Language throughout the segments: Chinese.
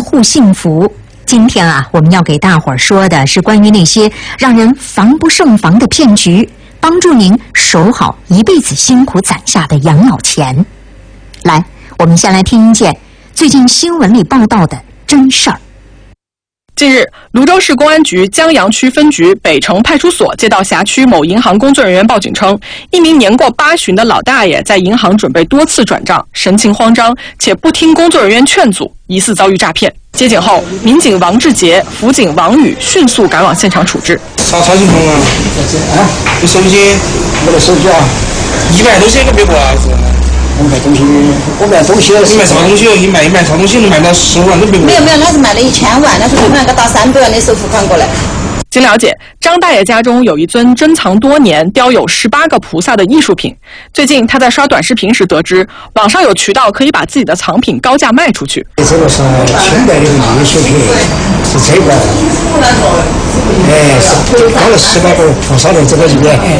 户幸福。今天啊，我们要给大伙儿说的是关于那些让人防不胜防的骗局，帮助您守好一辈子辛苦攒下的养老钱。来，我们先来听一件最近新闻里报道的真事儿。 近日，泸州市公安局江阳区分局北城派出所接到辖区某银行工作人员报警称，一名年过80的老大爷在银行准备多次转账，神情慌张，且不听工作人员劝阻，疑似遭遇诈骗。接警后，民警王志杰、辅警王宇迅速赶往现场处置。 啥情况啊？你手机？我的手机啊，100多钱都别过啊！我卖东西，你卖啥东西？你卖啥东西？能卖到15万都别过。 没有，他是卖了1000万，他说对方要到300万的首付款过来。 经了解，张大爷家中有一尊珍藏多年、雕有18个菩萨的艺术品。最近他在刷短视频时得知，网上有渠道可以把自己的藏品高价卖出去。 这个是清代的艺术品，是这个，是雕了18个菩萨的这个一面。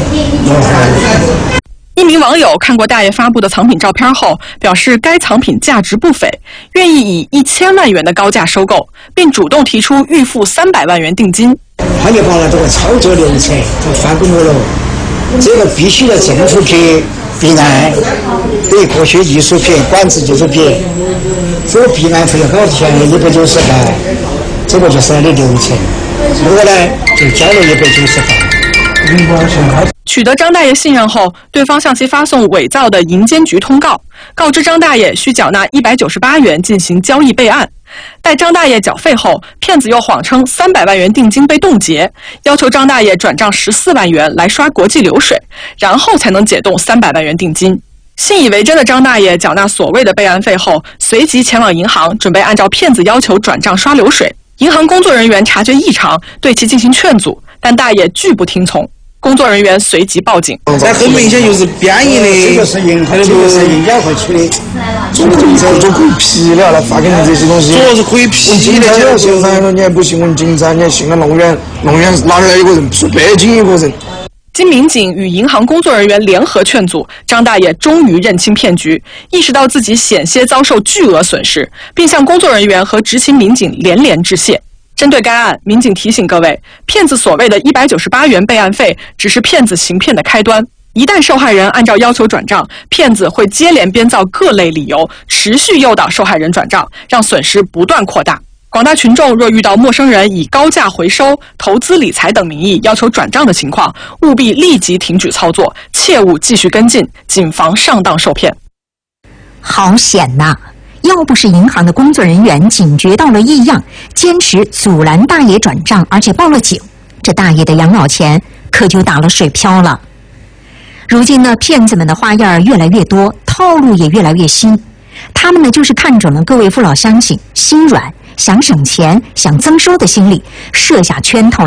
一名网友看过大爷发布的藏品照片后，表示该藏品价值不菲，愿意以1000万元的高价收购，并主动提出预付300万元定金。 他就把这个操作流程就翻给我了，这个必须要政府批备案，对科学艺术品、管制艺术品，这个备案费要多少钱？190万，这个就是它的流程。我呢就交了190万。 取得张大爷信任后，对方向其发送伪造的银监局通告，告知张大爷需缴纳198元进行交易备案。待张大爷缴费后，骗子又谎称300万元定金被冻结，要求张大爷转账14万元来刷国际流水，然后才能解冻300万元定金。信以为真的张大爷缴纳所谓的备案费后，随即前往银行，准备按照骗子要求转账刷流水。银行工作人员察觉异常，对其进行劝阻，但大爷拒不听从。工作人员随即报警。 这很明显就是编译的，这个是银监会出的，做可以批了，来发给你这些东西。主要是可以批的。现在你还不信问警察，你还信了弄远哪来一个人，说北京一个人。 经民警与银行工作人员联合劝阻，张大爷终于认清骗局，意识到自己险些遭受巨额损失，并向工作人员和执勤民警连致谢。针对该案，民警提醒各位，骗子所谓的198元备案费只是骗子行骗的开端。一旦受害人按照要求转账，骗子会接连编造各类理由，持续诱导受害人转账，让损失不断扩大。广大群众若遇到陌生人以高价回收、投资理财等名义要求转账的情况，务必立即停止操作，切勿继续跟进，谨防上当受骗。 好险呐！要不是银行的工作人员警觉到了异样，坚持阻拦大爷转账，而且报了警，这大爷的养老钱可就打了水漂了。如今呢，骗子们的花样越来越多，套路也越来越新。他们呢，就是看准了各位父老乡亲心软、想省钱、想增收的心理，设下圈套。